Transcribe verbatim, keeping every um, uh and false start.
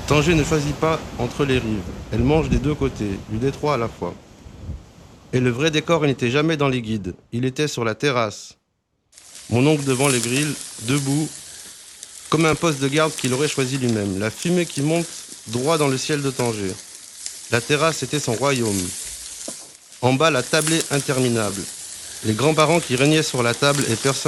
Tanger ne choisit pas entre les rives. Elle mange des deux côtés, du détroit à la fois. Et le vrai décor n'était jamais dans les guides. Il était sur la terrasse. Mon oncle devant les grilles, debout, comme un poste de garde qu'il aurait choisi lui-même. La fumée qui monte droit dans le ciel de Tanger. La terrasse était son royaume. En bas, la tablée interminable. Les grands-parents qui régnaient sur la table et personne